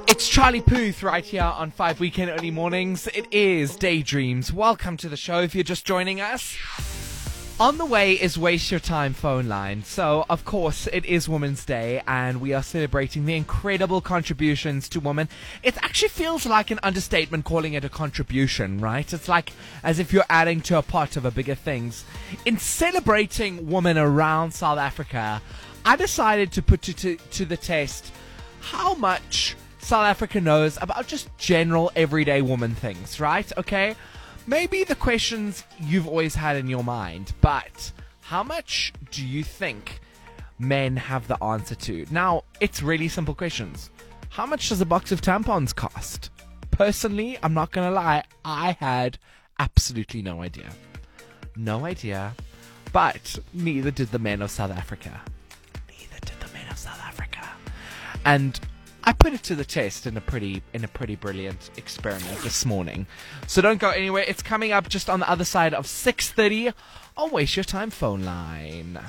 It's Charlie Puth right here on 5 Weekend Early Mornings. It is Daydreams. Welcome to the show if you're just joining us. On the way is Waste Your Time phone line. So, of course, it is Women's Day and we are celebrating the incredible contributions to women. It actually feels like an understatement calling it a contribution, right? It's like as if you're adding to a pot of a bigger things. In celebrating women around South Africa, I decided to put to the test how much South Africa knows about just general everyday woman things, right? Okay? Maybe the questions you've always had in your mind, but how much do you think men have the answer to? Now, it's really simple questions. How much does a box of tampons cost? Personally, I'm not gonna lie, I had absolutely no idea. No idea. But neither did the men of South Africa. And I put it to the test in a pretty brilliant experiment this morning. So don't go anywhere. It's coming up just on the other side of 6:30 on Waste Your Time phone line.